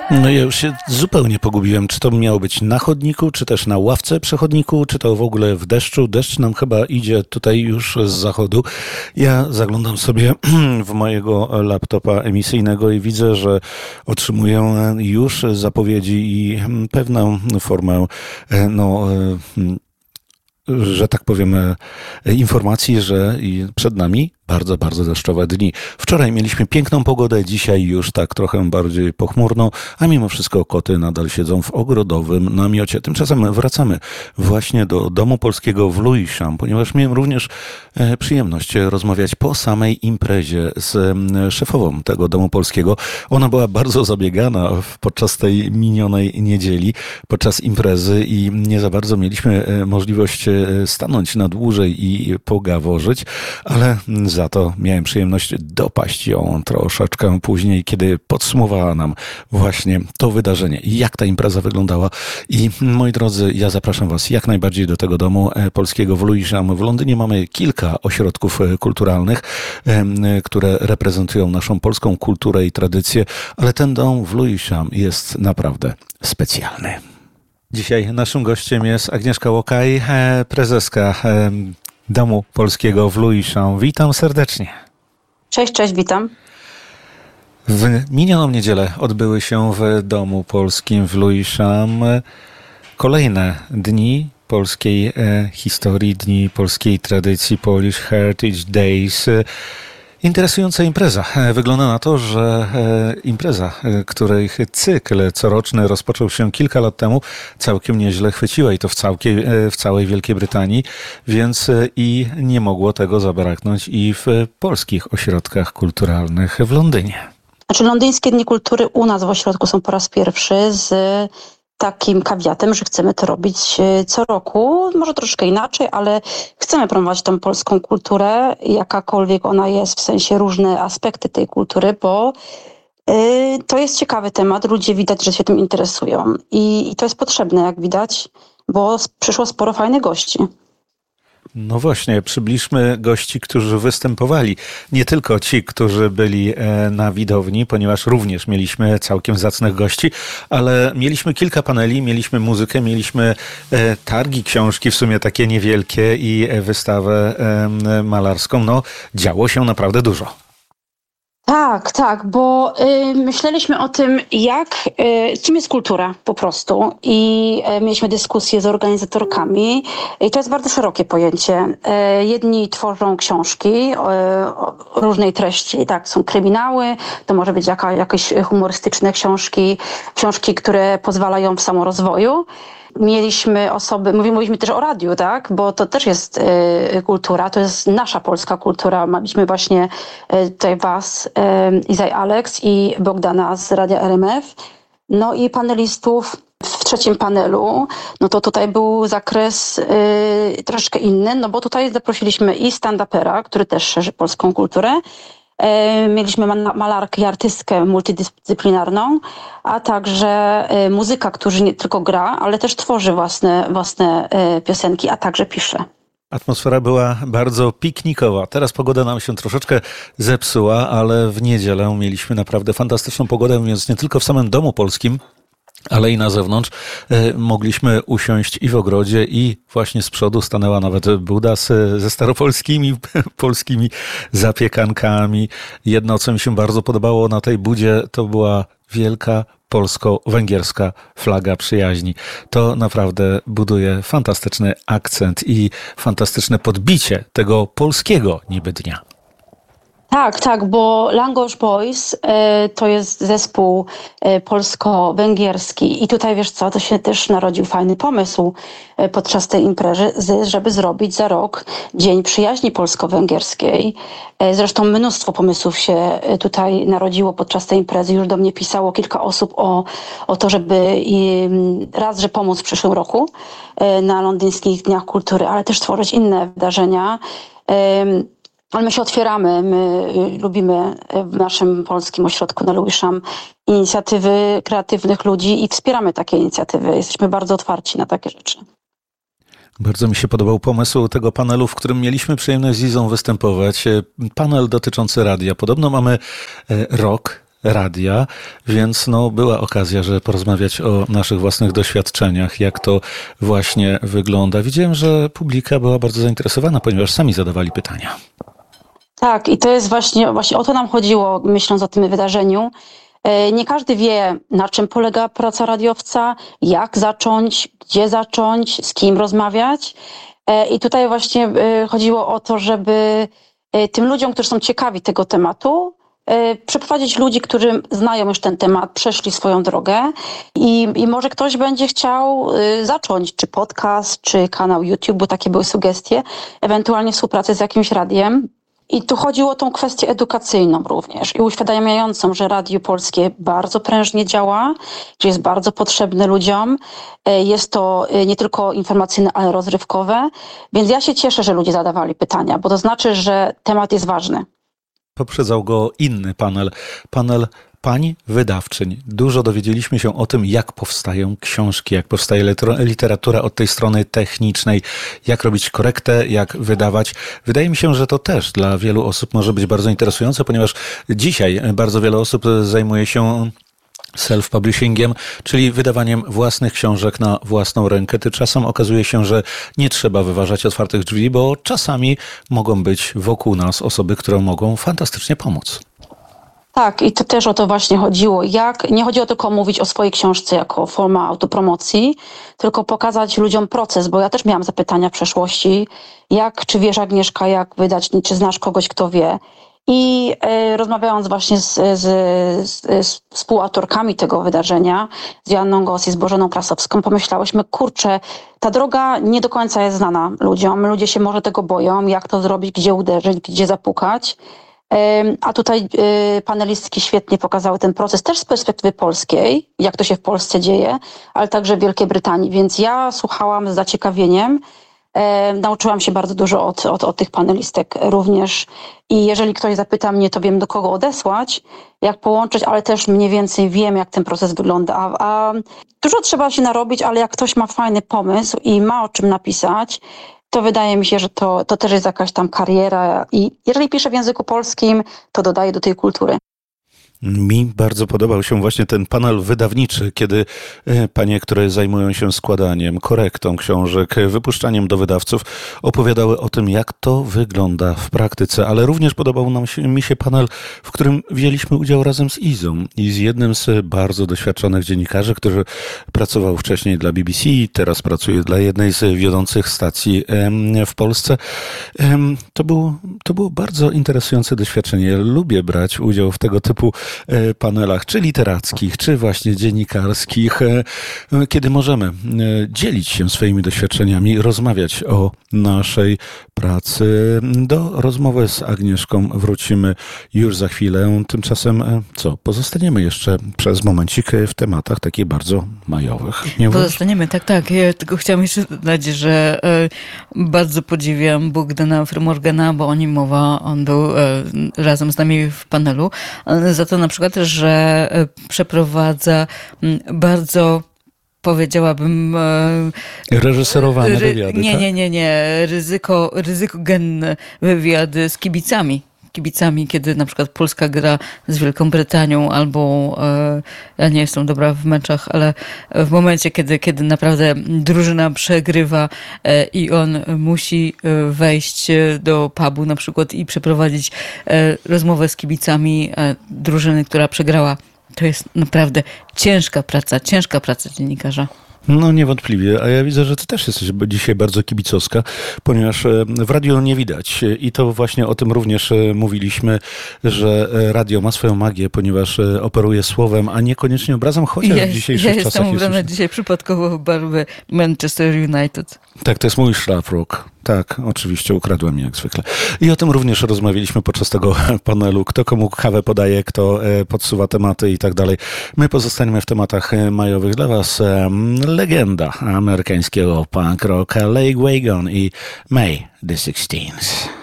No ja już się zupełnie pogubiłem, czy to miało być na chodniku, czy też na ławce przy chodniku, czy to w ogóle w deszczu. Deszcz nam chyba idzie tutaj już z zachodu. Ja zaglądam sobie w mojego laptopa emisyjnego i widzę, że otrzymuję już zapowiedzi i pewną formę, no, że tak powiem, informacji, że przed nami bardzo, bardzo deszczowe dni. Wczoraj mieliśmy piękną pogodę, dzisiaj już tak trochę bardziej pochmurną, a mimo wszystko koty nadal siedzą w ogrodowym namiocie. Tymczasem wracamy właśnie do Domu Polskiego w Lewisham, ponieważ miałem również przyjemność rozmawiać po samej imprezie z szefową tego Domu Polskiego. Ona była bardzo zabiegana podczas tej minionej niedzieli, podczas imprezy i nie za bardzo mieliśmy możliwość stanąć na dłużej i pogaworzyć, ale za to miałem przyjemność dopaść ją troszeczkę później, kiedy podsumowała nam właśnie to wydarzenie i jak ta impreza wyglądała. I moi drodzy, ja zapraszam Was jak najbardziej do tego Domu Polskiego w Lewisham. W Londynie mamy kilka ośrodków kulturalnych, które reprezentują naszą polską kulturę i tradycję, ale ten dom w Lewisham jest naprawdę specjalny. Dzisiaj naszym gościem jest Agnieszka Łokaj, prezeska Domu Polskiego w Lewisham. Witam serdecznie. Cześć, witam. W minioną niedzielę odbyły się w Domu Polskim w Lewisham kolejne dni polskiej historii, dni polskiej tradycji, Polish Heritage Days. Interesująca impreza. Wygląda na to, że impreza, której cykl coroczny rozpoczął się kilka lat temu, całkiem nieźle chwyciła i to w całej Wielkiej Brytanii, więc i nie mogło tego zabraknąć i w polskich ośrodkach kulturalnych w Londynie. Znaczy, londyńskie Dni Kultury u nas w ośrodku są po raz pierwszy z takim kawiatem, że chcemy to robić co roku, może troszkę inaczej, ale chcemy promować tą polską kulturę, jakakolwiek ona jest, w sensie różne aspekty tej kultury, bo to jest ciekawy temat, ludzie widać, że się tym interesują i to jest potrzebne, jak widać, bo przyszło sporo fajnych gości. No właśnie, przybliżmy gości, którzy występowali. Nie tylko ci, którzy byli na widowni, ponieważ również mieliśmy całkiem zacnych gości, ale mieliśmy kilka paneli, mieliśmy muzykę, mieliśmy targi książki, w sumie takie niewielkie i wystawę malarską. No, działo się naprawdę dużo. Tak, bo myśleliśmy o tym, czym jest kultura po prostu i mieliśmy dyskusję z organizatorkami i to jest bardzo szerokie pojęcie. Jedni tworzą książki o różnej treści, tak, są kryminały, to może być jakieś humorystyczne książki, które pozwalają w samorozwoju. Mieliśmy mówiliśmy też o radiu, tak, bo to też jest kultura, to jest nasza polska kultura. Mieliśmy właśnie tutaj was, Izaj Alex i Bogdana z Radia RMF. No i panelistów w trzecim panelu, no to tutaj był zakres troszkę inny, no bo tutaj zaprosiliśmy i stand-upera, który też szerzy polską kulturę. Mieliśmy malarkę i artystkę multidyscyplinarną, a także muzyka, który nie tylko gra, ale też tworzy własne piosenki, a także pisze. Atmosfera była bardzo piknikowa. Teraz pogoda nam się troszeczkę zepsuła, ale w niedzielę mieliśmy naprawdę fantastyczną pogodę, więc nie tylko w samym Domu Polskim, ale i na zewnątrz mogliśmy usiąść i w ogrodzie, i właśnie z przodu stanęła nawet buda ze staropolskimi, polskimi zapiekankami. Jedno, co mi się bardzo podobało na tej budzie, to była wielka polsko-węgierska flaga przyjaźni. To naprawdę buduje fantastyczny akcent i fantastyczne podbicie tego polskiego niby dnia. Tak, bo Langosz Boys to jest zespół polsko-węgierski i tutaj wiesz co, to się też narodził fajny pomysł podczas tej imprezy, żeby zrobić za rok Dzień Przyjaźni Polsko-Węgierskiej. Zresztą mnóstwo pomysłów się tutaj narodziło podczas tej imprezy. Już do mnie pisało kilka osób o to, żeby że pomóc w przyszłym roku na Londyńskich Dniach Kultury, ale też tworzyć inne wydarzenia. Ale my się otwieramy, my lubimy w naszym polskim ośrodku na Lewisham inicjatywy kreatywnych ludzi i wspieramy takie inicjatywy. Jesteśmy bardzo otwarci na takie rzeczy. Bardzo mi się podobał pomysł tego panelu, w którym mieliśmy przyjemność z Izą występować. Panel dotyczący radia. Podobno mamy rok radia, więc była okazja, żeby porozmawiać o naszych własnych doświadczeniach, jak to właśnie wygląda. Widziałem, że publika była bardzo zainteresowana, ponieważ sami zadawali pytania. Tak, i to jest właśnie o to nam chodziło, myśląc o tym wydarzeniu. Nie każdy wie, na czym polega praca radiowca, jak zacząć, gdzie zacząć, z kim rozmawiać. I tutaj właśnie chodziło o to, żeby tym ludziom, którzy są ciekawi tego tematu, przeprowadzić ludzi, którzy znają już ten temat, przeszli swoją drogę i może ktoś będzie chciał zacząć, czy podcast, czy kanał YouTube, bo takie były sugestie, ewentualnie współpracę z jakimś radiem. I tu chodziło o tą kwestię edukacyjną również i uświadamiającą, że Radio Polskie bardzo prężnie działa, że jest bardzo potrzebne ludziom. Jest to nie tylko informacyjne, ale rozrywkowe. Więc ja się cieszę, że ludzie zadawali pytania, bo to znaczy, że temat jest ważny. Poprzedzał go inny panel pań wydawczyń. Dużo dowiedzieliśmy się o tym, jak powstają książki, jak powstaje literatura od tej strony technicznej, jak robić korektę, jak wydawać. Wydaje mi się, że to też dla wielu osób może być bardzo interesujące, ponieważ dzisiaj bardzo wiele osób zajmuje się self-publishingiem, czyli wydawaniem własnych książek na własną rękę. Tymczasem okazuje się, że nie trzeba wyważać otwartych drzwi, bo czasami mogą być wokół nas osoby, które mogą fantastycznie pomóc. Tak, i to też o to właśnie chodziło. Nie chodziło tylko mówić o swojej książce jako forma autopromocji, tylko pokazać ludziom proces, bo ja też miałam zapytania w przeszłości, czy wiesz, Agnieszka, jak wydać, czy znasz kogoś, kto wie. I rozmawiając właśnie z współautorkami tego wydarzenia, z Joanną Gos i z Bożeną Prasowską, pomyślałyśmy, kurczę, ta droga nie do końca jest znana ludziom. Ludzie się może tego boją, jak to zrobić, gdzie uderzyć, gdzie zapukać. A tutaj panelistki świetnie pokazały ten proces też z perspektywy polskiej, jak to się w Polsce dzieje, ale także w Wielkiej Brytanii. Więc ja słuchałam z zaciekawieniem. Nauczyłam się bardzo dużo od tych panelistek również i jeżeli ktoś zapyta mnie, to wiem, do kogo odesłać, jak połączyć, ale też mniej więcej wiem, jak ten proces wygląda. A dużo trzeba się narobić, ale jak ktoś ma fajny pomysł i ma o czym napisać, to wydaje mi się, że to też jest jakaś tam kariera i jeżeli piszę w języku polskim, to dodaję do tej kultury. Mi bardzo podobał się właśnie ten panel wydawniczy, kiedy panie, które zajmują się składaniem, korektą książek, wypuszczaniem do wydawców, opowiadały o tym, jak to wygląda w praktyce, ale również podobał mi się panel, w którym wzięliśmy udział razem z Izą i z jednym z bardzo doświadczonych dziennikarzy, który pracował wcześniej dla BBC, teraz pracuje dla jednej z wiodących stacji w Polsce. To było bardzo interesujące doświadczenie. Lubię brać udział w tego typu panelach, czy literackich, czy właśnie dziennikarskich, kiedy możemy dzielić się swoimi doświadczeniami, rozmawiać o naszej pracy. Do rozmowy z Agnieszką wrócimy już za chwilę. Tymczasem pozostaniemy jeszcze przez momencik w tematach takich bardzo majowych. Pozostaniemy, tak. Ja tylko chciałam jeszcze dodać, że bardzo podziwiam Bogdana Frymorgana, bo o nim mowa, on był razem z nami w panelu, za to na przykład, że przeprowadza bardzo, powiedziałabym... reżyserowane wywiady, Nie. Ryzykogenne wywiady z kibicami, kiedy na przykład Polska gra z Wielką Brytanią albo, ja nie jestem dobra w meczach, ale w momencie, kiedy naprawdę drużyna przegrywa i on musi wejść do pubu na przykład i przeprowadzić rozmowę z kibicami drużyny, która przegrała. To jest naprawdę ciężka praca dziennikarza. No niewątpliwie, a ja widzę, że ty też jesteś dzisiaj bardzo kibicowska, ponieważ w radiu nie widać i to właśnie o tym również mówiliśmy, że radio ma swoją magię, ponieważ operuje słowem, a niekoniecznie obrazem, chociaż w dzisiejszych czasach jest... Ja jestem ubrana dzisiaj przypadkowo w barwę Manchester United. Tak, to jest mój szlafrok. Tak, oczywiście, ukradłem jak zwykle. I o tym również rozmawialiśmy podczas tego panelu. Kto komu kawę podaje, kto podsuwa tematy i tak dalej. My pozostaniemy w tematach majowych. Dla was legenda amerykańskiego punk rocka Lake Wagon i May the 16th.